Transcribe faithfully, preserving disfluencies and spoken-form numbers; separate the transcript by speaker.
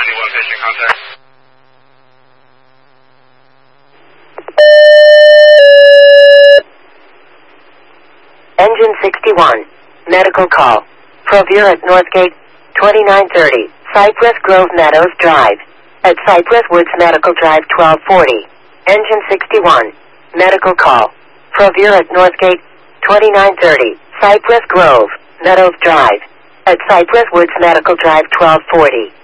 Speaker 1: ninety-one, patient contact.
Speaker 2: Engine sixty-one. Medical call. Provure at Northgate, twenty-nine thirty, Cypress Grove Meadows Drive. At Cypress Woods Medical Drive, twelve forty. Engine sixty-one. Medical call. Provure at Northgate, twenty-nine thirty, Cypress Grove Meadows Drive. At Cypress Woods Medical Drive, twelve forty.